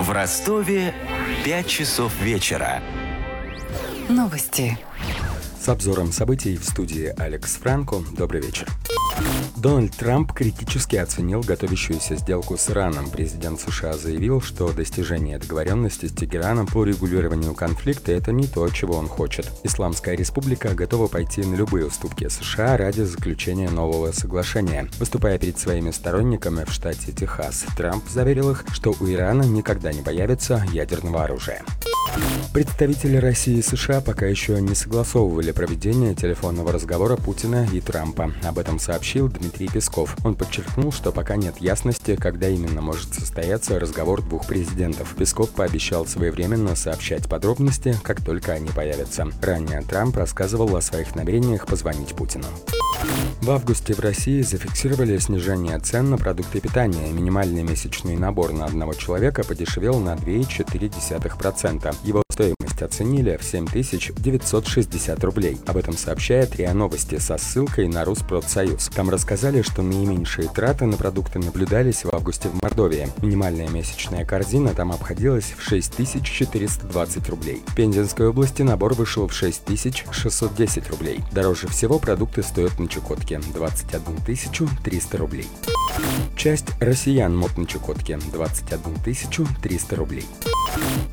В Ростове 5 часов вечера. Новости. С обзором событий в студии Алекс Франко. Добрый вечер. Дональд Трамп критически оценил готовящуюся сделку с Ираном. Президент США заявил, что достижение договоренности с Тегераном по регулированию конфликта – это не то, чего он хочет. Исламская республика готова пойти на любые уступки США ради заключения нового соглашения. Выступая перед своими сторонниками в штате Техас, Трамп заверил их, что у Ирана никогда не появится ядерного оружия. Представители России и США пока еще не согласовывали проведение телефонного разговора Путина и Трампа. Об этом сообщил Дмитрий Песков. Он подчеркнул, что пока нет ясности, когда именно может состояться разговор двух президентов. Песков пообещал своевременно сообщать подробности, как только они появятся. Ранее Трамп рассказывал о своих намерениях позвонить Путину. В августе в России зафиксировали снижение цен на продукты питания. Минимальный месячный набор на одного человека подешевел на 2,4%. Его стоимость оценили в 7960 рублей. Об этом сообщает РИА Новости со ссылкой на Rusпродсоюз. Там рассказали, что наименьшие траты на продукты наблюдались в августе в Мордовии. Минимальная месячная корзина там обходилась в 6420 рублей. В Пензенской области набор вышел в 6610 рублей. Дороже всего продукты стоят на Чукотке – 21 300 рублей. Часть россиян мод на Чукотке – 21 300 рублей.